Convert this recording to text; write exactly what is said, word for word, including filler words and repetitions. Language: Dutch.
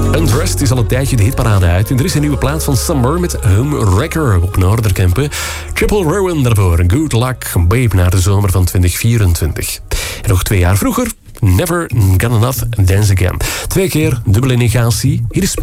Undressed is al een tijdje de hitparade uit. En er is een nieuwe plaat van Summer met Home Wrecker op Noorderkempen. Triple Ruin daarvoor. Good Luck Babe naar de zomer van twintig vierentwintig. En nog twee jaar vroeger, Never Got Enough Dance Again. Twee keer dubbele negatie. Hier is